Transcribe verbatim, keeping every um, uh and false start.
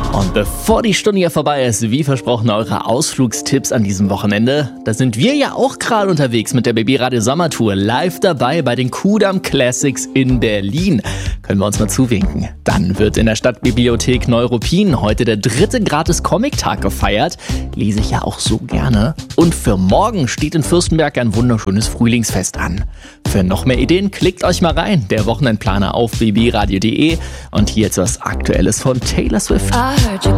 Und bevor die Stunde hier vorbei ist, wie versprochen, eure Ausflugstipps an diesem Wochenende. Da sind wir ja auch gerade unterwegs mit der B B Radio Sommertour. Live dabei bei den Kudamm Classics in Berlin. Können wir uns mal zuwinken. Dann wird in der Stadtbibliothek Neuruppin heute der dritte Gratis-Comic-Tag gefeiert. Lese ich ja auch so gerne. Und für morgen steht in Fürstenberg ein wunderschönes Frühlingsfest an. Für noch mehr Ideen klickt euch mal rein. Der Wochenendplaner auf b b radio punkt d e. Und hier jetzt was Aktuelles von Taylor Swift. I heard you